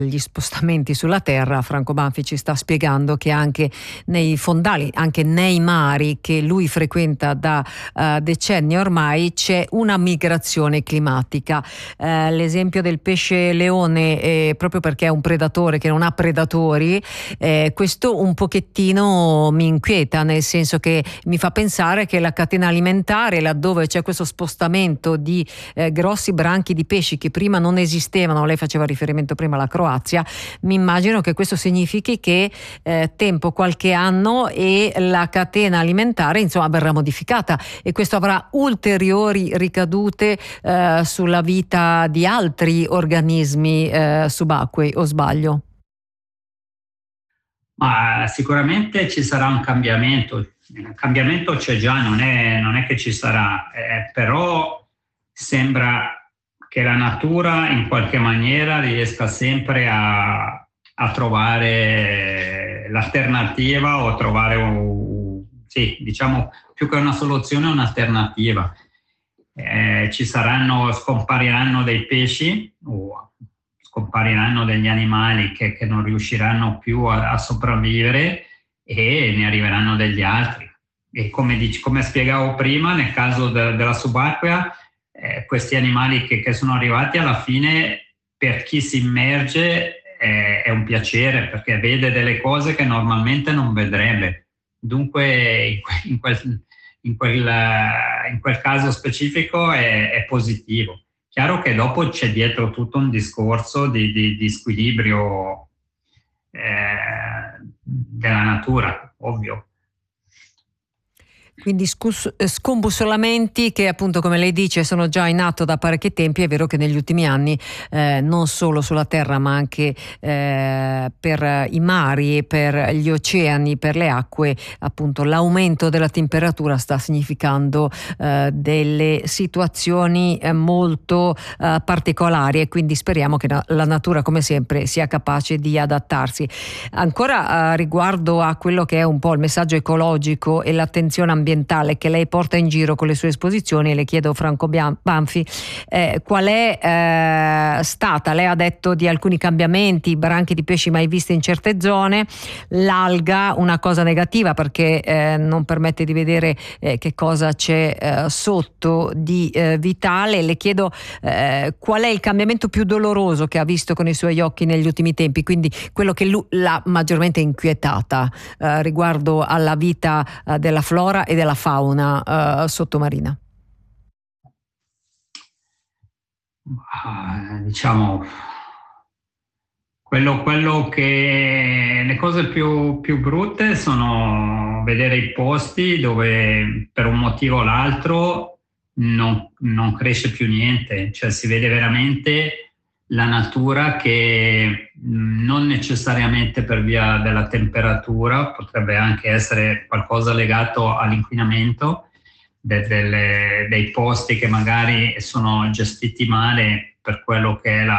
gli spostamenti sulla terra, Franco Banfi ci sta spiegando che anche nei fondali, anche nei mari che lui frequenta da decenni ormai, c'è una migrazione climatica. L'esempio del pesce leone, proprio perché è un predatore che non ha predatori, questo un pochettino mi inquieta, nel senso che mi fa pensare che la catena alimentare, laddove c'è questo spostamento di grossi branchi di pesci che prima non esistevano, lei faceva riferimento prima alla Croazia, mi immagino che questo significhi che tempo qualche anno e la catena alimentare insomma verrà modificata, e questo avrà ulteriori ricadute sulla vita di altri organismi subacquei, o sbaglio? Ma sicuramente ci sarà un cambiamento. Il cambiamento c'è già, non è che ci sarà, però sembra che la natura in qualche maniera riesca sempre a trovare l'alternativa, o trovare sì, diciamo, più che una soluzione, un'alternativa. Scompariranno dei pesci, o scompariranno degli animali che non riusciranno più a sopravvivere, e ne arriveranno degli altri. E come spiegavo prima, nel caso della subacquea, questi animali che sono arrivati, alla fine, per chi si immerge è un piacere, perché vede delle cose che normalmente non vedrebbe. Dunque in quel caso specifico è positivo. Chiaro che dopo c'è dietro tutto un discorso di squilibrio della natura, ovvio. Quindi scombussolamenti che, appunto, come lei dice, sono già in atto da parecchi tempi. È vero che negli ultimi anni non solo sulla terra, ma anche per i mari e per gli oceani, per le acque, appunto, l'aumento della temperatura sta significando delle situazioni molto particolari, e quindi speriamo che la natura, come sempre, sia capace di adattarsi. Ancora riguardo a quello che è un po' il messaggio ecologico e l'attenzione ambientale che lei porta in giro con le sue esposizioni, le chiedo, Franco Banfi, qual è stata, lei ha detto di alcuni cambiamenti, branchi di pesci mai visti in certe zone, l'alga una cosa negativa perché non permette di vedere che cosa c'è sotto di vitale. Le chiedo qual è il cambiamento più doloroso che ha visto con i suoi occhi negli ultimi tempi, quindi quello che l'ha maggiormente inquietata riguardo alla vita della flora e della fauna sottomarina. Diciamo, quello che le cose più brutte sono vedere i posti dove per un motivo o l'altro non cresce più niente, cioè si vede veramente la natura che non necessariamente per via della temperatura, potrebbe anche essere qualcosa legato all'inquinamento dei posti che magari sono gestiti male per quello che è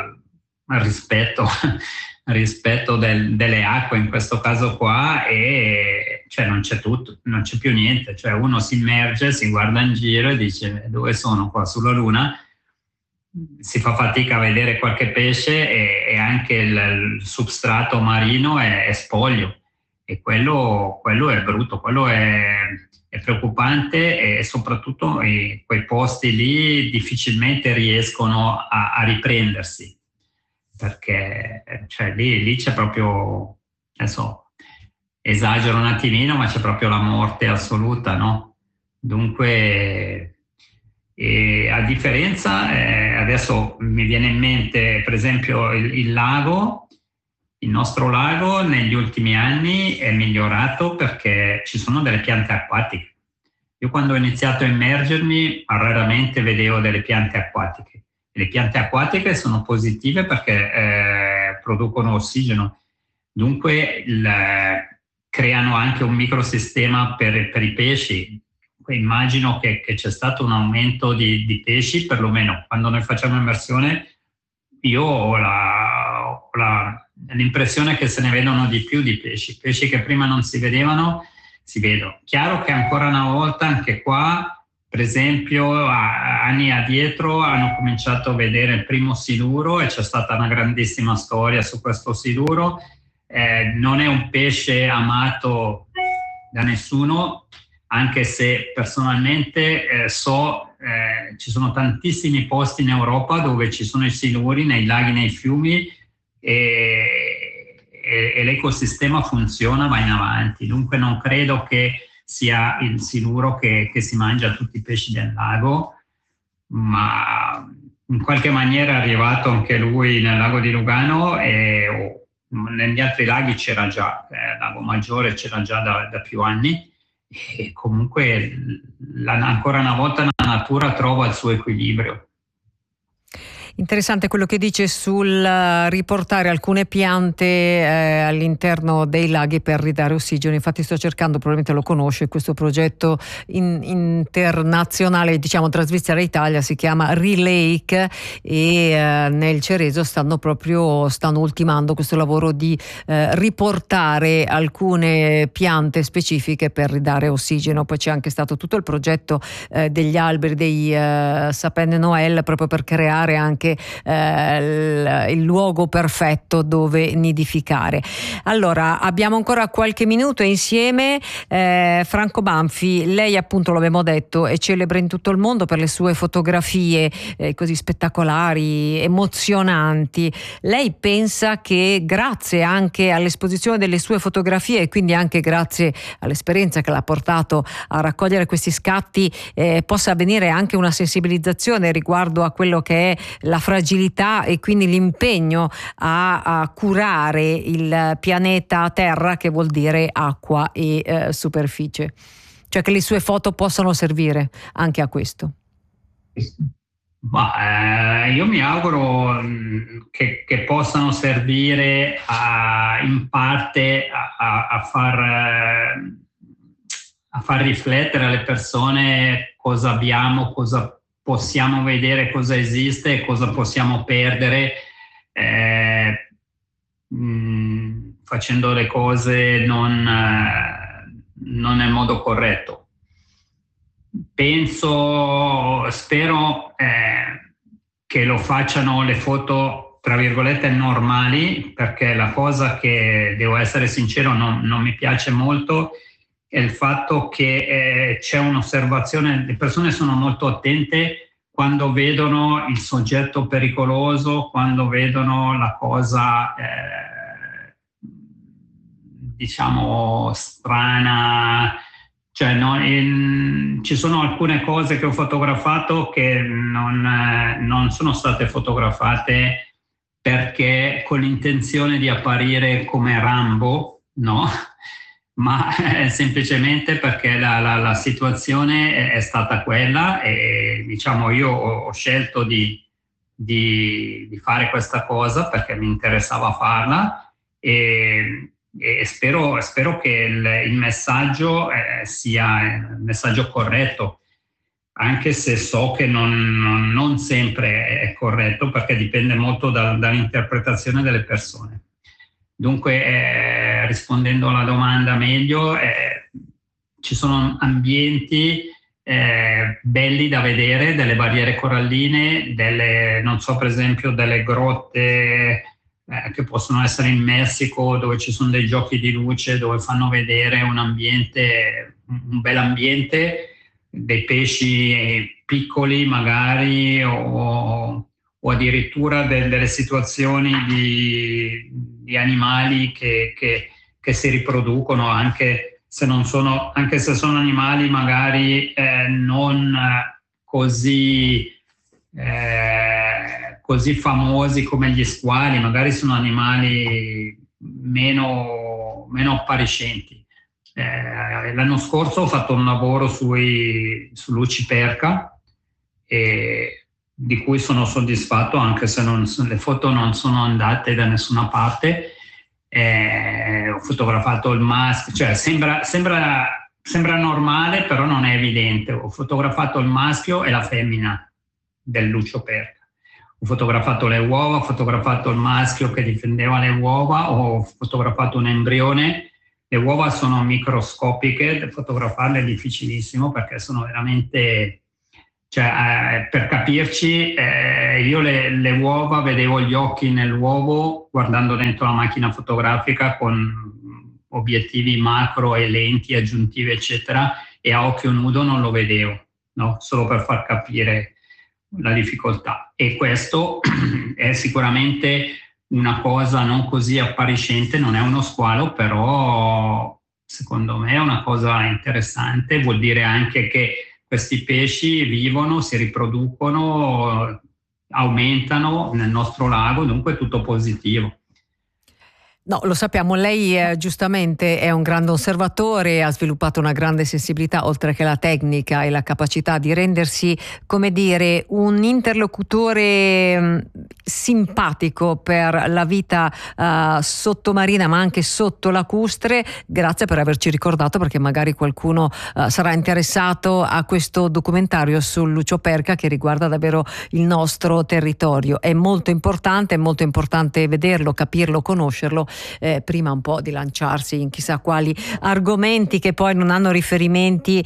il rispetto delle acque in questo caso qua, e cioè non c'è tutto, non c'è più niente, cioè uno si immerge, si guarda in giro e dice dove sono qua sulla Luna? Si fa fatica a vedere qualche pesce, e anche il substrato marino è spoglio, e quello è brutto, quello è preoccupante, e soprattutto quei posti lì difficilmente riescono a riprendersi, perché cioè, lì c'è proprio, adesso esagero un attimino, ma c'è proprio la morte assoluta, no? Dunque, e a differenza, adesso mi viene in mente per esempio il lago, il nostro lago negli ultimi anni è migliorato perché ci sono delle piante acquatiche. Io quando ho iniziato a immergermi raramente vedevo delle piante acquatiche. Le piante acquatiche sono positive perché producono ossigeno, dunque creano anche un microsistema per i pesci. Immagino che c'è stato un aumento di pesci, perlomeno quando noi facciamo immersione io ho l'impressione che se ne vedono di più di pesci che prima non si vedevano, si vedono. Chiaro che ancora una volta anche qua per esempio, anni addietro hanno cominciato a vedere il primo siluro e c'è stata una grandissima storia su questo siluro. Non è un pesce amato da nessuno, anche se personalmente ci sono tantissimi posti in Europa dove ci sono i siluri nei laghi, nei fiumi, e l'ecosistema funziona, va in avanti. Dunque non credo che sia il siluro che si mangia tutti i pesci del lago, ma in qualche maniera è arrivato anche lui nel lago di Lugano, e negli altri laghi c'era già, Lago Maggiore c'era già da più anni, e comunque ancora una volta la natura trova il suo equilibrio. Interessante quello che dice sul riportare alcune piante all'interno dei laghi per ridare ossigeno. Infatti sto cercando, probabilmente lo conosce, questo progetto internazionale, diciamo, tra Svizzera e Italia, si chiama Relake, e nel Cereso stanno ultimando questo lavoro di riportare alcune piante specifiche per ridare ossigeno. Poi c'è anche stato tutto il progetto degli alberi, dei Sapin de Noël, proprio per creare anche il luogo perfetto dove nidificare. Allora, abbiamo ancora qualche minuto insieme. Franco Banfi, lei appunto, lo abbiamo detto, è celebre in tutto il mondo per le sue fotografie così spettacolari, emozionanti. Lei pensa che grazie anche all'esposizione delle sue fotografie, e quindi anche grazie all'esperienza che l'ha portato a raccogliere questi scatti, possa avvenire anche una sensibilizzazione riguardo a quello che è la fragilità e quindi l'impegno a curare il pianeta Terra, che vuol dire acqua e superficie? Cioè che le sue foto possano servire anche a questo. Io mi auguro che possano servire in parte a far riflettere alle persone cosa abbiamo, cosa possiamo vedere, cosa esiste e cosa possiamo perdere facendo le cose non nel modo corretto. Spero che lo facciano le foto, tra virgolette, normali, perché la cosa che, devo essere sincero, non mi piace molto è il fatto che c'è un'osservazione, le persone sono molto attente quando vedono il soggetto pericoloso, quando vedono la cosa, diciamo, strana. Cioè, ci sono alcune cose che ho fotografato che non sono state fotografate perché con l'intenzione di apparire come Rambo, no? Ma semplicemente perché la situazione è stata quella, e diciamo io ho scelto di fare questa cosa perché mi interessava farla, e spero che il messaggio sia il messaggio corretto, anche se so che non sempre è corretto, perché dipende molto dall'interpretazione delle persone. Dunque, rispondendo alla domanda meglio, ci sono ambienti belli da vedere, delle barriere coralline, non so, per esempio delle grotte che possono essere in Messico, dove ci sono dei giochi di luce, dove fanno vedere un bel ambiente, dei pesci piccoli magari, o addirittura delle situazioni di animali che si riproducono, anche se sono animali magari non così famosi come gli squali, magari sono animali meno appariscenti. L'anno scorso ho fatto un lavoro su Luciperca, di cui sono soddisfatto, anche se le foto non sono andate da nessuna parte. Ho fotografato il maschio, cioè sembra normale, però non è evidente. Ho fotografato il maschio e la femmina del Lucioperca. Ho fotografato le uova, ho fotografato il maschio che difendeva le uova, ho fotografato un embrione le uova sono microscopiche, fotografarle è difficilissimo perché sono veramente, cioè, per capirci, io le uova vedevo gli occhi nell'uovo guardando dentro la macchina fotografica con obiettivi macro e lenti aggiuntive eccetera, e a occhio nudo non lo vedevo, no? Solo per far capire la difficoltà. E questo è sicuramente una cosa non così appariscente, non è uno squalo, però secondo me è una cosa interessante, vuol dire anche che questi pesci vivono, si riproducono, aumentano nel nostro lago, dunque è tutto positivo. No, lo sappiamo, lei giustamente è un grande osservatore, ha sviluppato una grande sensibilità oltre che la tecnica e la capacità di rendersi, come dire, un interlocutore simpatico per la vita sottomarina ma anche sotto-lacustre. Grazie per averci ricordato, perché magari qualcuno sarà interessato a questo documentario su Lucio Perca che riguarda davvero il nostro territorio. È molto importante vederlo, capirlo, conoscerlo, prima un po' di lanciarsi in chissà quali argomenti che poi non hanno riferimenti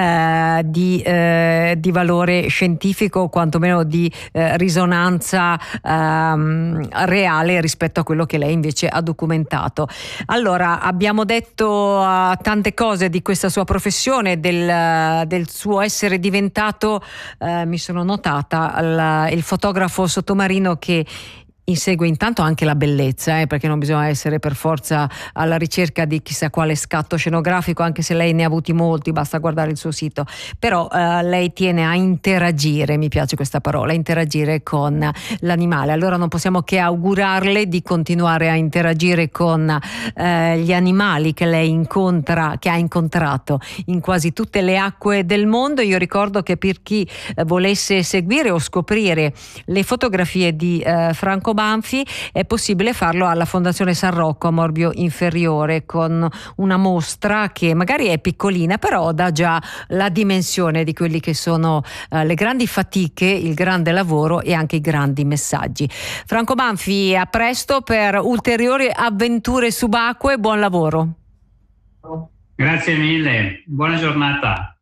di valore scientifico o quantomeno di risonanza reale rispetto a quello che lei invece ha documentato. Allora, abbiamo detto tante cose di questa sua professione, del suo essere diventato, mi sono notata, il fotografo sottomarino che insegue intanto anche la bellezza, perché non bisogna essere per forza alla ricerca di chissà quale scatto scenografico, anche se lei ne ha avuti molti, basta guardare il suo sito. Però lei tiene a interagire, mi piace questa parola, interagire con l'animale. Allora non possiamo che augurarle di continuare a interagire con gli animali che lei incontra, che ha incontrato in quasi tutte le acque del mondo. Io ricordo che per chi volesse seguire o scoprire le fotografie di Franco Banfi è possibile farlo alla Fondazione San Rocco a Morbio Inferiore, con una mostra che magari è piccolina però dà già la dimensione di quelli che sono le grandi fatiche, il grande lavoro e anche i grandi messaggi. Franco Banfi, a presto per ulteriori avventure subacquee, buon lavoro. Grazie mille, buona giornata.